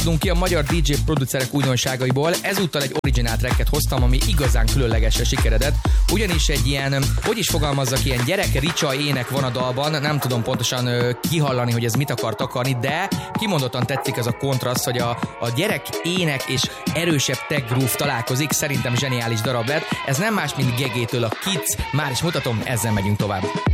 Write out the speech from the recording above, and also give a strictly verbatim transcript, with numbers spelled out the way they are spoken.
Tudunk ki a magyar dé dzsé producerek újdonságaiból, ezúttal egy originál tracket hoztam, ami igazán különlegesre sikeredett, ugyanis egy ilyen, hogy is fogalmazzak, ilyen gyerek ricsa ének van a dalban, nem tudom pontosan ö, kihallani, hogy ez mit akart akarni, de kimondottan tetszik ez a kontraszt, hogy a, a gyerek ének és erősebb tech groove találkozik, szerintem zseniális darab lett, ez nem más, mint Gegétől a Kids, már is mutatom, ezzel megyünk tovább.